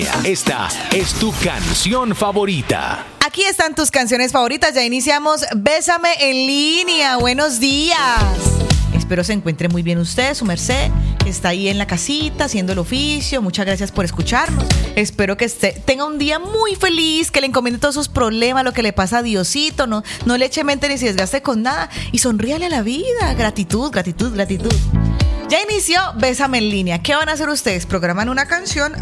Esta es tu canción favorita. Aquí están tus canciones favoritas. Ya iniciamos Bésame en línea. Buenos días. Espero se encuentre muy bien usted, su merced, que está ahí en la casita haciendo el oficio. Muchas gracias por escucharnos. Espero que tenga un día muy feliz, que le encomiende todos sus problemas, lo que le pasa a Diosito. No le eche mente ni se desgaste con nada y sonríale a la vida. Gratitud, gratitud, gratitud. Ya inició Bésame en línea. ¿Qué van a hacer ustedes? Programan una canción,